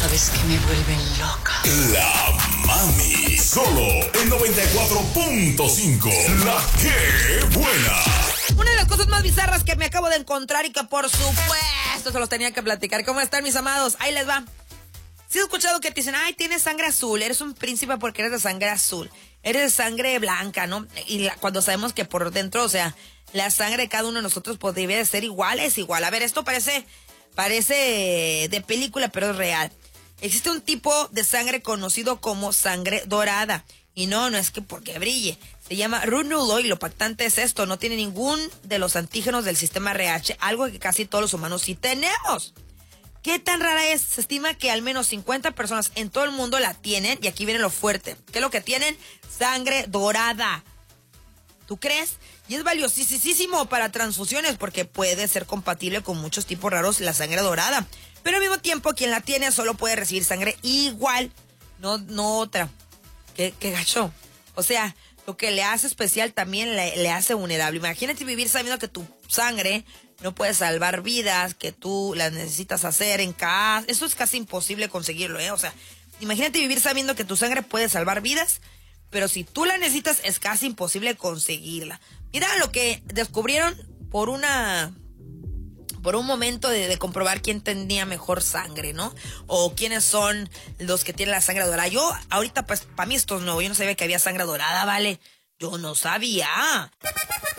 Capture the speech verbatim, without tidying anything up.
¿Sabes que me vuelven loca? La Mami. Solo en noventa y cuatro punto cinco. La que buena. Una de las cosas más bizarras que me acabo de encontrar y que por supuesto se los tenía que platicar. ¿Cómo están, mis amados? Ahí les va. Si has escuchado que te dicen, ay, tienes sangre azul, eres un príncipe porque eres de sangre azul, eres de sangre blanca, ¿no? Y la, cuando sabemos que por dentro, o sea, la sangre de cada uno de nosotros pues debe de ser igual, es igual. A ver, esto parece, parece de película, pero es real. Existe un tipo de sangre conocido como sangre dorada. Y no, no es que porque brille. Se llama Runulo y lo impactante es esto. No tiene ningún de los antígenos del sistema R H, algo que casi todos los humanos sí tenemos. ¿Qué tan rara es? Se estima que al menos cincuenta personas en todo el mundo la tienen. Y aquí viene lo fuerte. ¿Qué es lo que tienen? Sangre dorada. ¿Tú crees? Y es valiosísimo para transfusiones porque puede ser compatible con muchos tipos raros la sangre dorada. Pero al mismo tiempo, quien la tiene solo puede recibir sangre igual, no, no otra. ¿Qué, qué gacho? O sea, lo que le hace especial también le, le hace vulnerable. Imagínate vivir sabiendo que tu sangre no puede salvar vidas, que tú las necesitas hacer en casa. Eso es casi imposible conseguirlo, ¿eh? O sea, imagínate vivir sabiendo que tu sangre puede salvar vidas, pero si tú la necesitas es casi imposible conseguirla. Mira lo que descubrieron por una... por un momento de, de comprobar quién tenía mejor sangre, ¿no? O quiénes son los que tienen la sangre dorada. Yo, ahorita, pues, para mí esto es nuevo. Yo no sabía que había sangre dorada, ¿vale? Yo no sabía.